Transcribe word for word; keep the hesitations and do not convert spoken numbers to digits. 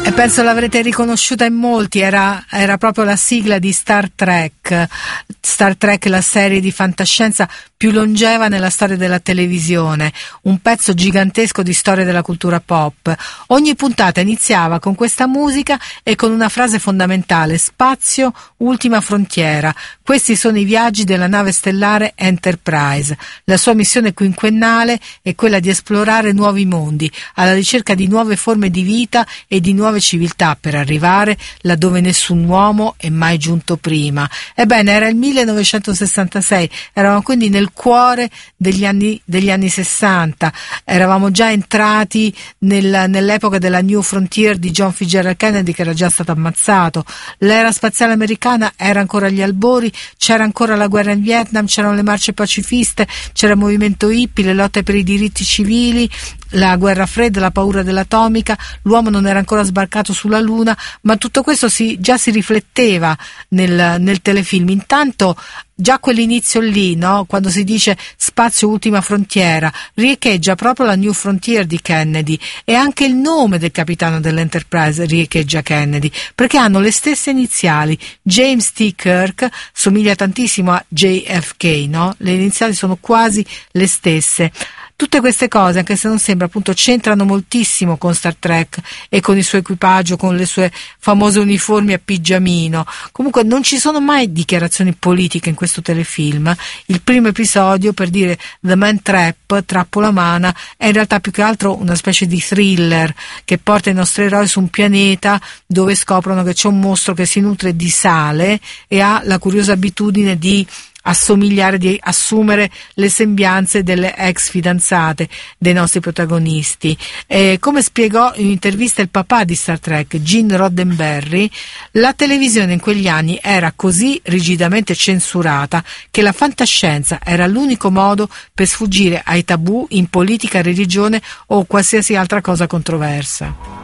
E penso l'avrete riconosciuta in molti, era, era proprio la sigla di Star Trek, Star Trek, la serie di fantascienza più longeva nella storia della televisione, un pezzo gigantesco di storia della cultura pop. Ogni puntata iniziava con questa musica e con una frase fondamentale: spazio, ultima frontiera. Questi sono i viaggi della nave stellare Enterprise. La sua missione quinquennale è quella di esplorare nuovi mondi, alla ricerca di nuove forme di vita e di nuove civiltà, per arrivare laddove nessun uomo è mai giunto prima. Ebbene, era il millenovecentosessantasei, eravamo quindi nel cuore degli anni, degli anni sessanta, eravamo già entrati nel, nell'epoca della New Frontier di John Fitzgerald Kennedy, che era già stato ammazzato. L'era spaziale americana era ancora agli albori, c'era ancora la guerra in Vietnam, c'erano le marce pacifiste, c'era il movimento hippie, le lotte per i diritti civili, la guerra fredda, la paura dell'atomica, l'uomo non era ancora sbarcato sulla Luna, ma tutto questo si, già si rifletteva nel, nel telefilm. Intanto già quell'inizio lì, no? Quando si dice spazio ultima frontiera, riecheggia proprio la New Frontier di Kennedy, e anche il nome del capitano dell'Enterprise riecheggia Kennedy, perché hanno le stesse iniziali. James T. Kirk somiglia tantissimo a J F K, no? Le iniziali sono quasi le stesse. Tutte queste cose, anche se non sembra, appunto, c'entrano moltissimo con Star Trek e con il suo equipaggio, con le sue famose uniformi a pigiamino. Comunque non ci sono mai dichiarazioni politiche in questo telefilm. Il primo episodio, per dire The Man Trap, trappola umana, è in realtà più che altro una specie di thriller che porta i nostri eroi su un pianeta dove scoprono che c'è un mostro che si nutre di sale e ha la curiosa abitudine di assomigliare, di assumere le sembianze delle ex fidanzate dei nostri protagonisti. E come spiegò in un'intervista il papà di Star Trek, Gene Roddenberry, la televisione in quegli anni era così rigidamente censurata che la fantascienza era l'unico modo per sfuggire ai tabù in politica, religione o qualsiasi altra cosa controversa.